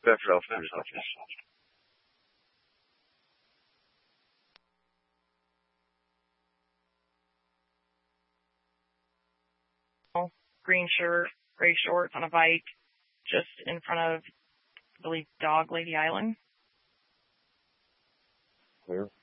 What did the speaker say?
Green shirt, gray shorts on a bike, just in front of, I believe, Dog Lady Island. Clear.